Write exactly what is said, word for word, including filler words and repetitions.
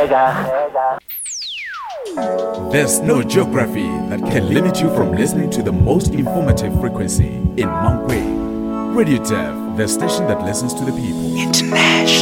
There's no geography that can limit you from listening to the most informative frequency in Mankweng. Radio Dev, the station that listens to the people. International.